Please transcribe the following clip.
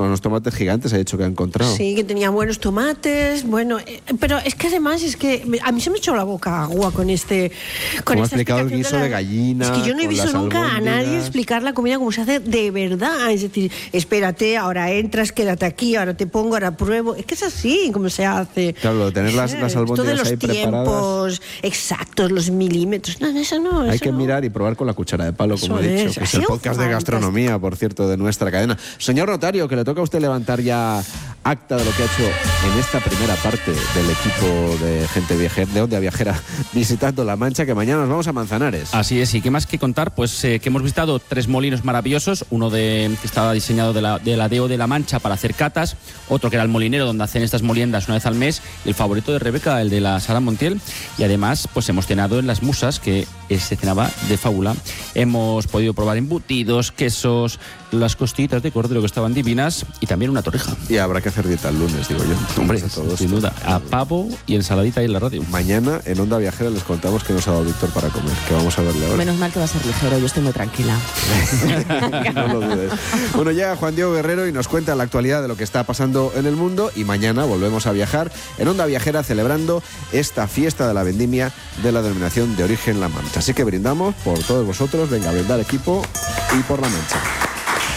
unos tomates gigantes, ha dicho que ha encontrado. Sí, que tenía buenos tomates, bueno, pero es que además es que a mí se me echó la boca agua con este... Como ha explicado el guiso de gallina. Es que yo no he visto nunca a nadie explicar la comida como se hace de verdad. Es decir, espérate, ahora entras, quédate aquí, ahora te pongo, ahora pruebo. Es que es así como se hace. Claro, de tener las albóndigas ahí preparadas. Tiempos exactos, los milímetros. No, eso no. Hay eso que no. mirar y probar con la cuchara de palo, como he dicho. Que es el podcast de gastronomía, por cierto, de nuestra cadena. Señor notario, que le toca a usted levantar ya acta de lo que ha hecho en esta primera parte del equipo de gente viajera, de Onda Viajera, visitando La Mancha, que mañana nos vamos a Manzanares. Así es, y qué más que contar, pues que hemos visitado 3 molinos maravillosos, uno que estaba diseñado de la DEO de La Mancha para hacer catas, otro que era el molinero donde hacen estas moliendas una vez al mes, y el favorito de Rebeca, el de la Sala Montiel, y además pues hemos cenado en Las Musas, que se cenaba de fábula. Hemos podido probar embutidos, quesos, las costillitas de cordero que estaban divinas y también una torrija. Y habrá que hacer dieta el lunes, digo yo. Hombre, sin duda, a pavo y ensaladita ahí en la radio. Mañana en Onda Viajera les contamos que nos ha dado Víctor para comer, que vamos a verle ahora. Menos mal que va a ser ligero, yo estoy muy tranquila. No lo dudes. Bueno, llega Juan Diego Guerrero y nos cuenta la actualidad de lo que está pasando en el mundo, y mañana volvemos a viajar en Onda Viajera celebrando esta fiesta de la vendimia de la denominación de origen La Mancha. Así que brindamos por todos vosotros, venga a brindar equipo y por La Mancha.